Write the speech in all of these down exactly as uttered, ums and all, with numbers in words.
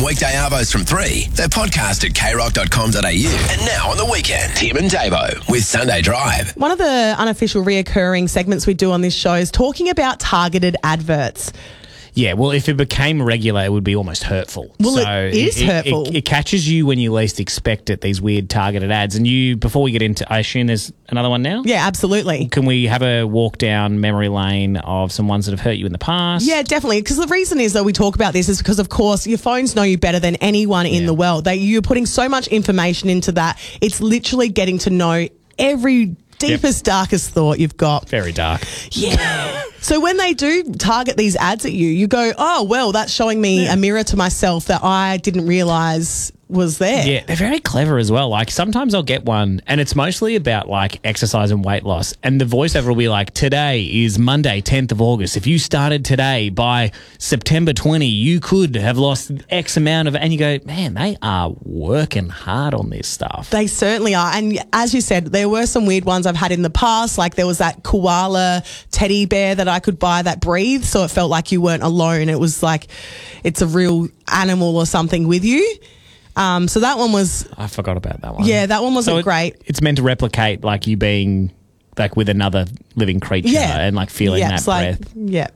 weekday arvos from three. They're podcast at k rock dot com dot a u. And now on the weekend, Tim and Davo with Sunday Drive. One of the unofficial reoccurring segments we do on this show is talking about targeted adverts. Yeah, well, if it became regular, it would be almost hurtful. Well, so it is it, hurtful. It, it, it catches you when you least expect it, these weird targeted ads. And you, before we get into, I assume there's another one now? Yeah, absolutely. Can we have a walk down memory lane of some ones that have hurt you in the past? Yeah, definitely. Because the reason is that we talk about this is because, of course, your phones know you better than anyone in yeah. the world. They, you're putting so much information into that. It's literally getting to know every deepest, yep. darkest thought you've got. Very dark. Yeah. So when they do target these ads at you, you go, oh, well, that's showing me yeah. a mirror to myself that I didn't realise was there. Yeah, they're very clever as well. Like, sometimes I'll get one and it's mostly about, like, exercise and weight loss. And the voiceover will be like, today is Monday, tenth of August. If you started today, by September twentieth, you could have lost X amount of... And you go, man, they are working hard on this stuff. They certainly are. And as you said, there were some weird ones I've had in the past. Like, there was that koala teddy bear that I could buy that breathed, so it felt like you weren't alone. It was like it's a real animal or something with you. Um, so that one was... I forgot about that one. Yeah, that one wasn't so it, great. It's meant to replicate, like, you being, like, with another living creature yeah. and, like, feeling yeah, that it's breath. Like, yeah.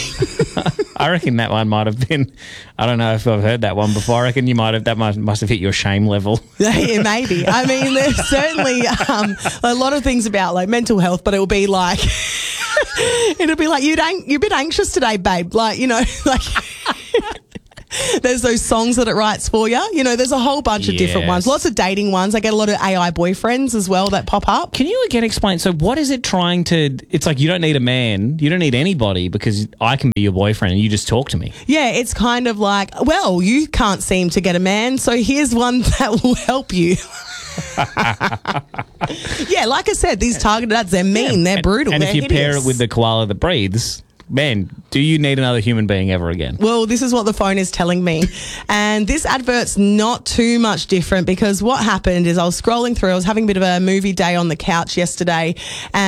I reckon that one might have been... I don't know if I've heard that one before. I reckon you might have... That must, must have hit your shame level. Yeah, maybe. I mean, there's certainly um, a lot of things about, like, mental health, but it will be like... it'll be like, you'd ang- you're a bit anxious today, babe. Like, you know, like... There's those songs that it writes for you. You know, there's a whole bunch of different Yes. ones. Lots of dating ones. I get a lot of A I boyfriends as well that pop up. Can you again explain? So what is it trying to... It's like you don't need a man. You don't need anybody because I can be your boyfriend and you just talk to me. Yeah, it's kind of like, well, you can't seem to get a man, so here's one that will help you. Yeah, like I said, these targeted ads, they're mean, Yeah. they're brutal, And, and they're if you hideous. pair it with the koala that breathes... Man, do you need another human being ever again? Well, this is what the phone is telling me. And this advert's not too much different because what happened is I was scrolling through, I was having a bit of a movie day on the couch yesterday and